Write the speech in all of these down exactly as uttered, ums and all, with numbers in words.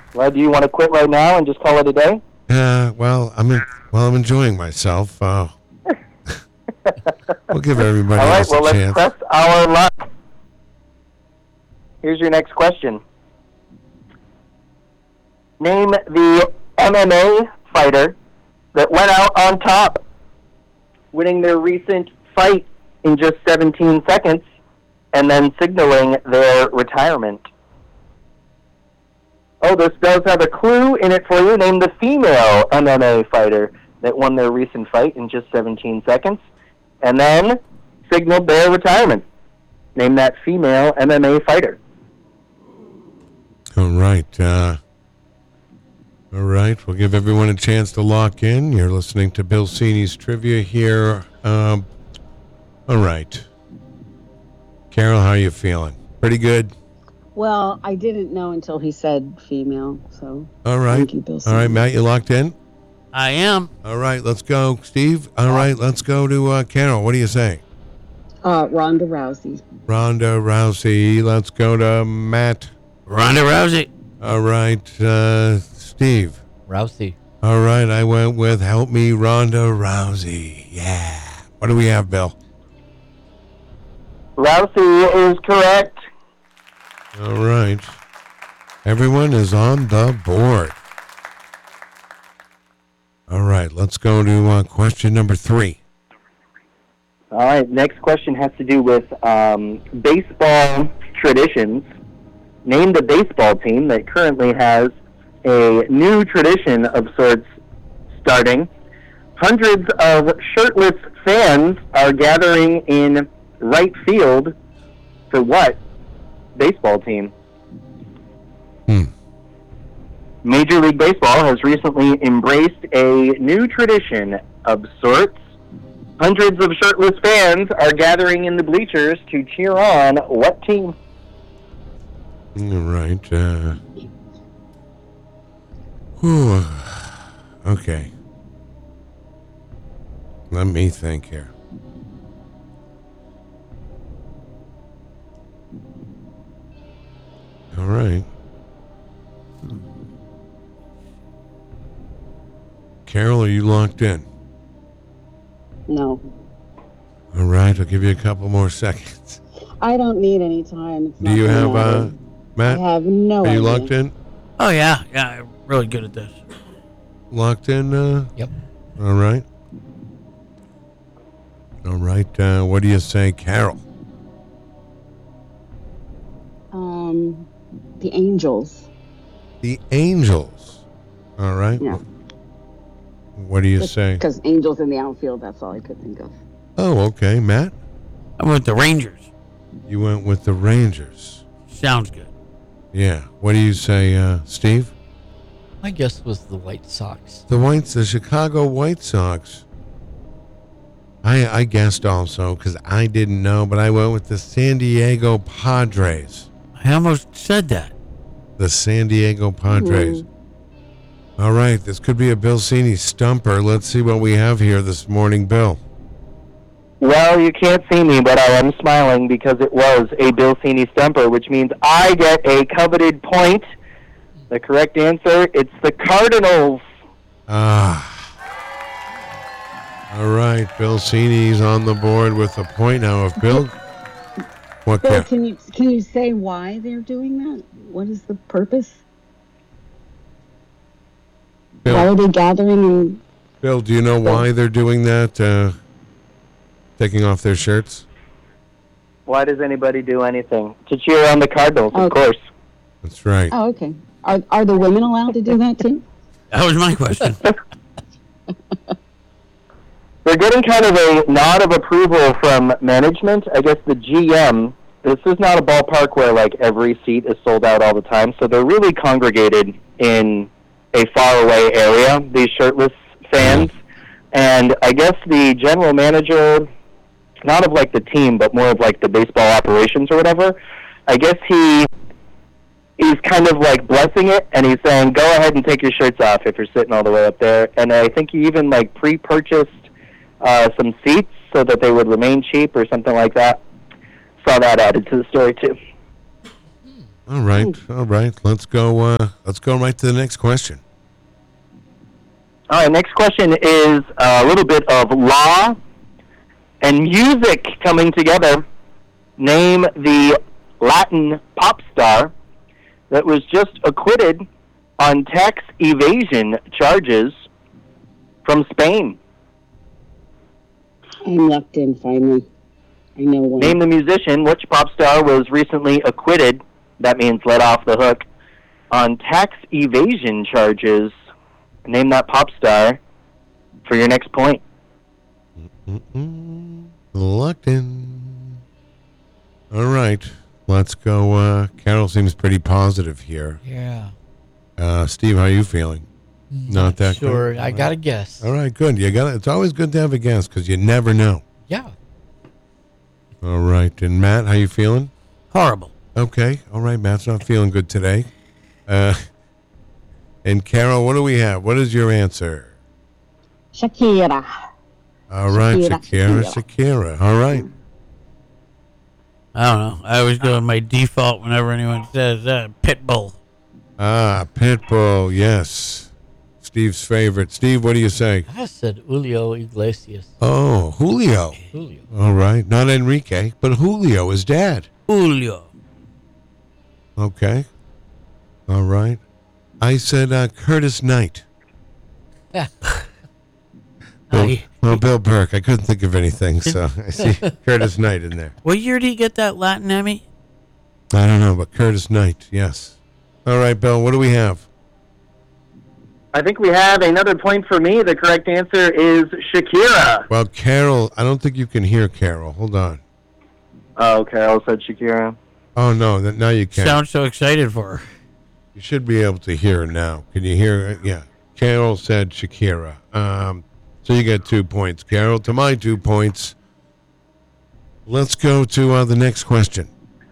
Well, do you want to quit right now and just call it a day? Uh, well, I'm in, well, I'm enjoying myself. Uh, we'll give everybody All right, else well, a let's chance. press our luck. Here's your next question. Name the M M A fighter that went out on top, winning their recent fight in just seventeen seconds, and then signaling their retirement. Oh, this does have a clue in it for you. Name the female M M A fighter that won their recent fight in just seventeen seconds, and then signaled their retirement. Name that female M M A fighter. All right. Uh, all right. We'll give everyone a chance to lock in. You're listening to Bill Cini's Trivia here. Um, all right. Carol, how are you feeling? Pretty good? Well, I didn't know until he said female, so all right. Thank you, Bill all right, Matt, you locked in? I am. All right, let's go. Steve, all right, let's go to uh, Carol. What do you say? Uh, Ronda Rousey. Ronda Rousey. Let's go to Matt. Ronda Rousey. All right, uh, Steve. Rousey. All right, I went with help me, Ronda Rousey. Yeah. What do we have, Bill? Rousey is correct. All right. Everyone is on the board. All right, let's go to uh, question number three. All right, next question has to do with um, baseball traditions. Name the baseball team that currently has a new tradition of sorts starting. Hundreds of shirtless fans are gathering in right field for what baseball team? Hmm. Major League Baseball has recently embraced a new tradition of sorts. Hundreds of shirtless fans are gathering in the bleachers to cheer on what team? All right. Uh, whew. Okay. Let me think here. All right. Carol, are you locked in? No. All right, I'll give you a couple more seconds. I don't need any time. It's Do you have, uh, Matt? I have no Are you idea. locked in? Oh, yeah. Yeah, I'm really good at this. Locked in? Uh, Yep. All right. All right, uh, what do you say, Carol? Um, the Angels. The Angels. All right. Yeah. What do you say? Because Angels in the outfield, that's all I could think of. Oh, okay. Matt? I went with the Rangers. You went with the Rangers. Sounds good. Yeah. What do you say, uh, Steve? My guess was the White Sox. The Whites, the Chicago White Sox. I I guessed also because I didn't know, but I went with the San Diego Padres. I almost said that. The San Diego Padres. Hmm. All right, this could be a Bill Cini stumper. Let's see what we have here this morning, Bill. Well, you can't see me, but I am smiling because it was a Bill Cini stumper, which means I get a coveted point. The correct answer, it's the Cardinals. Ah. All right, Bill Cini's on the board with a point now. If Bill, what? Bill, Can, can you can you say why they're doing that? What is the purpose? Bill, Why are they gathering and Bill, do you know why they're doing that? Uh, taking off their shirts? Why does anybody do anything? To cheer on the Cardinals, of Okay. course. That's right. Oh, okay. Are are the women allowed to do that too? That was my question. They're getting kind of a nod of approval from management. I guess the G M, this is not a ballpark where like every seat is sold out all the time, so they're really congregated in a faraway area, these shirtless fans. And I guess the general manager, not of like the team, but more of like the baseball operations or whatever, I guess he he's kind of like blessing it, and he's saying, go ahead and take your shirts off if you're sitting all the way up there. And I think he even like pre-purchased uh, some seats so that they would remain cheap or something like that. Saw that added to the story too. All right, all right. Let's go. Uh, let's go right to the next question. All right, next question is a little bit of law and music coming together. Name the Latin pop star that was just acquitted on tax evasion charges from Spain. I'm locked in finally. I know one. Name the musician. Which pop star was recently acquitted, that means let off the hook, on tax evasion charges? Name that pop star for your next point. Mm-mm. Locked in. All right, let's go. Uh, Carol seems pretty positive here. Yeah. Uh, Steve, how are you feeling? Not that Sure. good? I got a guess. All right, good. You got. It's always good to have a guess because you never know. Yeah. All right, and Matt, how you feeling? Horrible. Okay. All right, Matt's not feeling good today. Uh, and Carol, what do we have? What is your answer? Shakira. All right, Shakira, Shakira, Shakira. All right. I don't know. I always go with my default whenever anyone says uh, Pitbull. Ah, Pitbull. Yes, Steve's favorite. Steve, what do you say? I said Julio Iglesias. Oh, Julio. Julio. All right, not Enrique, but Julio, his dad. Julio. Okay. All right. I said uh, Curtis Knight. Yeah. Bill, I- well, Bill Burke. I couldn't think of anything, so I see Curtis Knight in there. What year did he get that Latin Emmy? I don't know, but Curtis Knight, yes. All right, Bill, what do we have? I think we have another point for me. The correct answer is Shakira. Well, Carol, I don't think you can hear Carol. Hold on. Oh, Carol said Shakira. Oh, no, that, now you can. Sounds so excited for her. You should be able to hear her now. Can you hear it? Yeah. Carol said Shakira. Um, so you get two points, Carol. To my two points. Let's go to uh, the next question.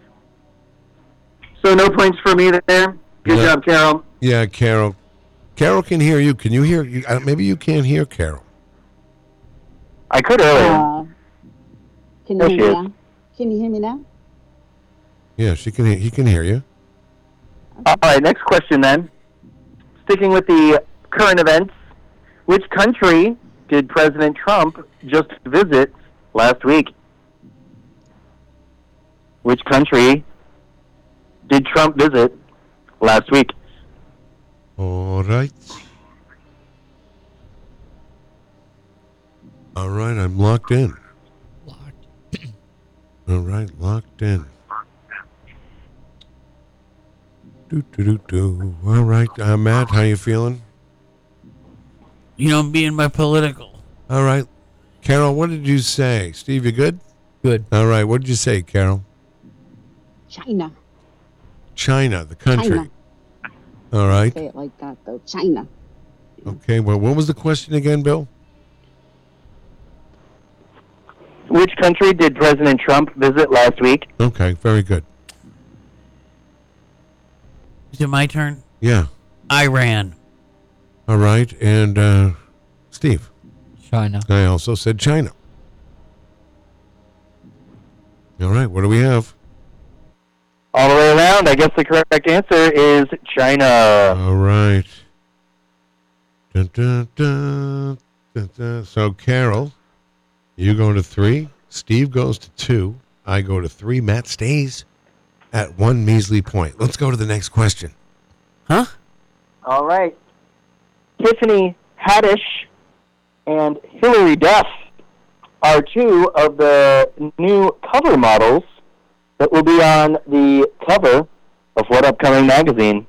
So no points for me there. Good Yeah. job, Carol. Yeah, Carol. Carol can hear you. Can you hear? You, uh, maybe you can't hear Carol. I could earlier. Uh, can you There hear she me is. now? Can you hear me now? Yeah, she can. Hear, he can hear you. All right, next question then. Sticking with the current events, which country did President Trump just visit last week? Which country did Trump visit last week? All right. All right, I'm locked in. Locked. All right, locked in. Do do do do. All right, uh, Matt, how you feeling? You know, being my political. All right, Carol, what did you say? Steve, you good? Good. All right, what did you say, Carol? China. China, the country. China. All right. Say it like that, though. China. Okay. Well, what was the question again, Bill? Which country did President Trump visit last week? Okay. Very good. Is it my turn? Yeah. Iran. All right. And uh, Steve, China. I also said China. All right. What do we have? All the way around, I guess the correct answer is China. All right. Dun, dun, dun, dun, dun. So, Carol, you go to three. Steve goes to two. I go to three. Matt stays at one measly point. Let's go to the next question. Huh? All right. Tiffany Haddish and Hillary Duff are two of the new cover models that will be on the cover of what upcoming magazine?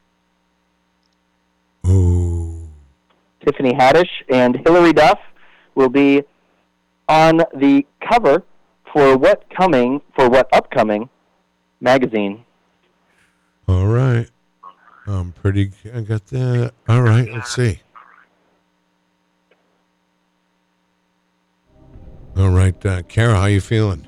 Ooh. Tiffany Haddish and Hillary Duff will be on the cover for what coming for what upcoming magazine? All right. I'm pretty. I got that. All right. Let's see. All right, uh, Carol, how you feeling?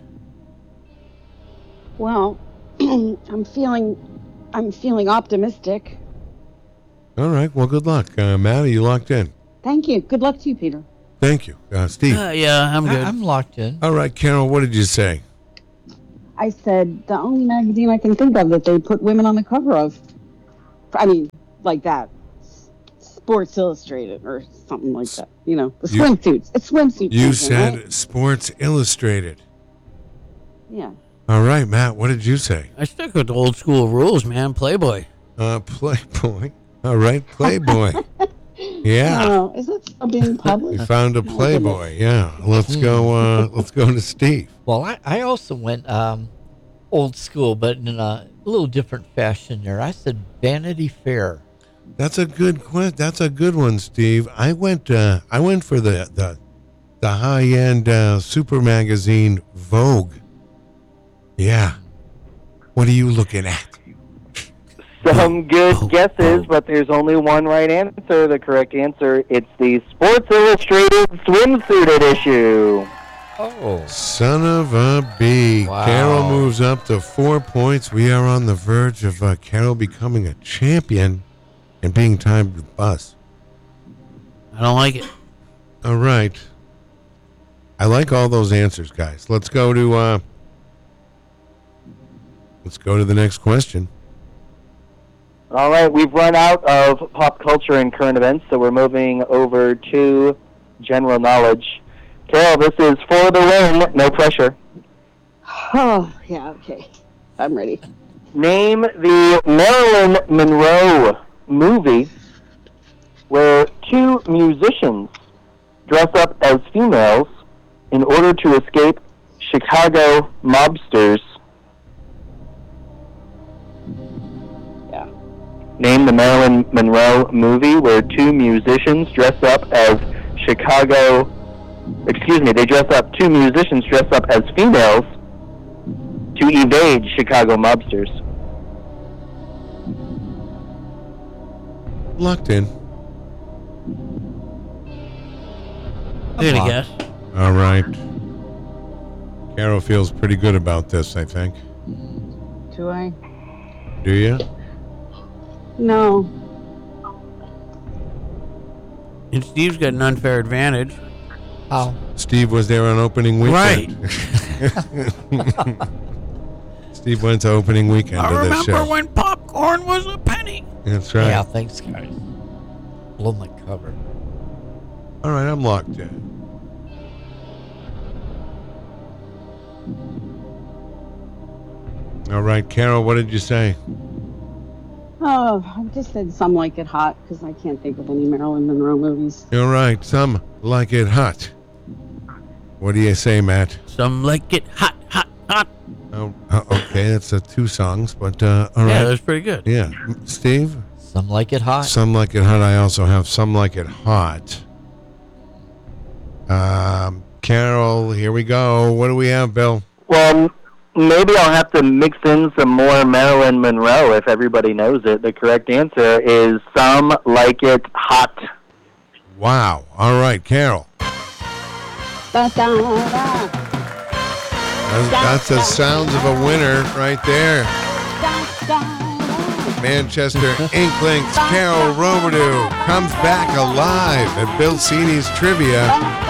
Well, I'm feeling, I'm feeling optimistic. All right. Well, good luck, uh, Matt. Are you locked in? Thank you. Good luck to you, Peter. Thank you, uh, Steve. Uh, yeah, I'm I- good. I'm locked in. All right, Carol. What did you say? I said the only magazine I can think of that they put women on the cover of. I mean, like that. Sports Illustrated or something like that. You know, the You- swimsuits. It's swimsuit You season, said right? Sports Illustrated. Yeah. All right, Matt, what did you say? I stuck with the old school rules, man. Playboy. Uh, Playboy. All right, Playboy. Yeah. Oh, is it still being We published? found a Playboy. Yeah. Let's go uh let's go to Steve. Well, I, I also went um, old school, but in a little different fashion there. I said Vanity Fair. That's a good question. That's a good one, Steve. I went uh I went for the the the high-end uh, super magazine Vogue. Yeah. What are you looking at? Some good Oh, guesses, oh. but there's only one right answer. The correct answer, it's the Sports Illustrated swimsuit issue. Oh. Son of a bee. Wow. Carol moves up to four points. We are on the verge of uh, Carol becoming a champion and being timed with Buzz. I don't like it. All right. I like all those answers, guys. Let's go to uh let's go to the next question. All right, we've run out of pop culture and current events, so we're moving over to general knowledge. Carol, this is for the win, no pressure. Oh, yeah, okay. I'm ready. Name the Marilyn Monroe movie where two musicians dress up as females in order to escape Chicago mobsters. Yeah. Name the Marilyn Monroe movie where two musicians dress up as Chicago... Excuse me, they dress up... Two musicians dress up as females to evade Chicago mobsters. Locked in. Good on. guess. All right. Carol feels pretty good about this, I think. Do I? Do you? No. And Steve's got an unfair advantage. How? Steve was there on opening weekend. Steve went to opening weekend I of this remember show. when popcorn was a penny. That's right. Yeah, thanks, guys. Blow my cover. All right, I'm locked in. All right, Carol, what did you say? Oh, I just said some like it hot because I can't think of any Marilyn Monroe movies. You're right. Some like it hot. What do you say, Matt? Some like it hot, hot, hot. Oh, uh, okay, that's uh, two songs, but uh, all Yeah, right. that's pretty good. Yeah, Steve. Some like it hot. Some like it hot. I also have some like it hot. Um, Carol, here we go. What do we have, Bill? Well, maybe I'll have to mix in some more Marilyn Monroe if everybody knows it. The correct answer is Some Like It Hot. Wow. All right, Carol. Da, da, da, That's, that's the sounds of a winner right there. da, da. Manchester Inklings, Carol Robidoux comes back alive at Bill Cini's Trivia.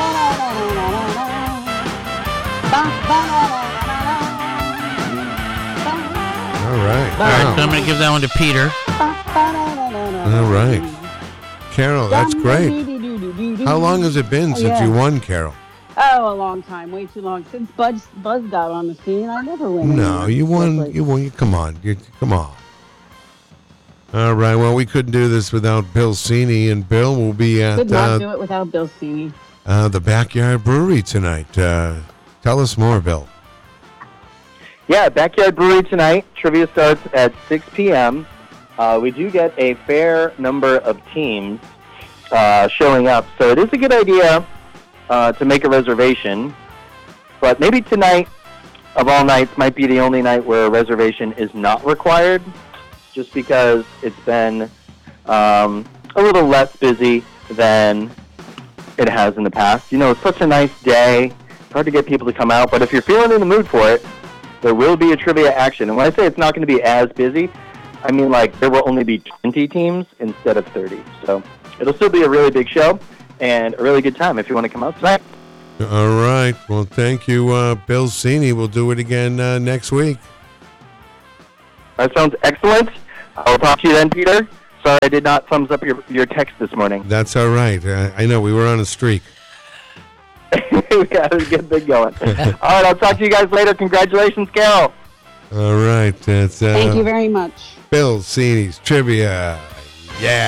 All right. All right, so Wow. I'm going to give that one to Peter. All right. Carol, that's great. How long has it been Oh, since yeah. you won, Carol? Oh, a long time, way too long. Since Buzz Buzz got on the scene, I never win. No, anymore. you won. Like- You won. Come on. You, come on. All right. Well, we couldn't do this without Bill Cini, and Bill will be at Could not uh, do it without Bill Cini. uh, the Backyard Brewery tonight. Uh, tell us more, Bill. Yeah, Backyard Brewery tonight. Trivia starts at six p.m. Uh, we do get a fair number of teams uh, showing up, so it is a good idea uh, to make a reservation. But maybe tonight, of all nights, might be the only night where a reservation is not required, just because it's been um, a little less busy than it has in the past. You know, it's such a nice day. It's hard to get people to come out, but if you're feeling in the mood for it, there will be a trivia action. And when I say it's not going to be as busy, I mean like there will only be twenty teams instead of thirty. So it'll still be a really big show and a really good time if you want to come out tonight. All right. Well, thank you, uh, Bill Cini. We'll do it again uh, next week. That sounds excellent. I'll talk to you then, Peter. Sorry I did not thumbs up your, your text this morning. That's all right. Uh, I know we were on a streak. We got a good thing going. All right, I'll talk to you guys later. Congratulations, Carol. All right. That's, uh, Thank you very much. Bill Cini's Trivia. Yeah.